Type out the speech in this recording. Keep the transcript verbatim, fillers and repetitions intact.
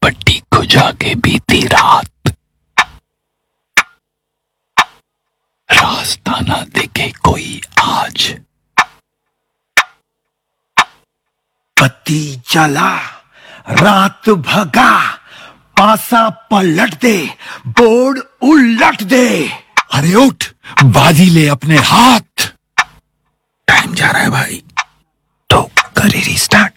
पट्टी खुजा के बीती रात, रास्ता ना दिखे कोई आज। बत्ती जला, रात भगा, पासा पलट दे, बोर्ड उलट दे। अरे उठ, बाजी ले अपने हाथ। टाइम जा रहा है भाई, तो करे रिस्टार्ट।